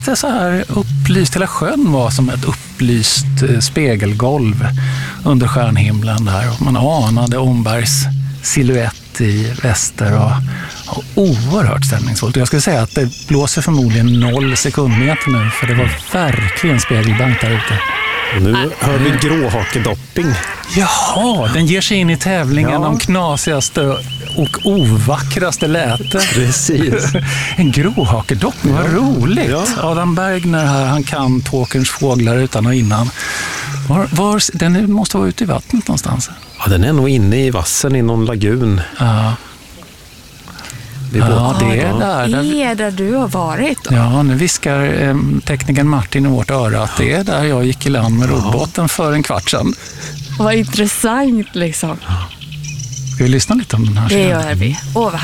Det är så här upplyst, hela sjön var som ett upplyst spegelgolv under stjärnhimlen där. Och man anade Ombergs silhuett i väster och oerhört stämningsfullt. Jag skulle säga att det blåser förmodligen 0 sekundmeter nu, för det var verkligen spegelblankt där ute. Och nu hör vi gråhakedopping. Jaha, den ger sig in i tävlingen om knasigaste och ovackraste läte. Precis. En gråhakedopping, vad roligt. Ja. Adam Bergner här, han kan Tåkerns fåglar utan och innan. Den måste vara ute i vattnet någonstans. Ja, den är nog inne i vassen i någon lagun. Ja. Det är där du har varit då. Ja, nu viskar teknikern Martin i vårt öra att det är där jag gick i land med roddbåten för en kvart sedan. Vad intressant liksom. Ska vi lyssna lite om den här? Det gör vi.